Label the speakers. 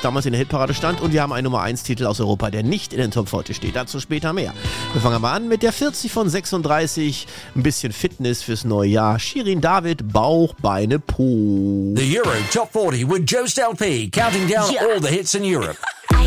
Speaker 1: damals in der Hitparade stand. Und wir haben einen Nummer 1 Titel aus Europa, der nicht in den Top 40 steht. Dazu später mehr. Wir fangen mal an mit der 40 von 36. Ein bisschen Fitness fürs neue Jahr. Shirin David, Bauch, Beine, Po.
Speaker 2: The Euro Top 40 with Joe Stelp, counting down all the hits in Europe.